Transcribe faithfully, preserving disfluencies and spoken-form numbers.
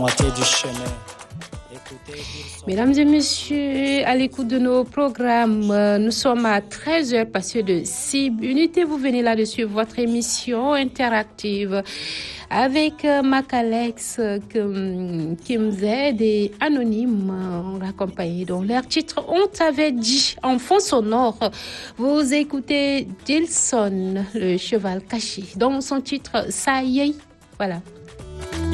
Moitié du chemin. Mesdames et messieurs, à l'écoute de nos programmes, nous sommes à treize heures passées de six minutes et vous venez là de suivre votre émission interactive avec Macalex, Kim Z et Anonyme. On l'accompagne dans leur titre On t'avait dit en fond sonore. Vous écoutez Dilson, le cheval caché, dans son titre Ça y est. Voilà.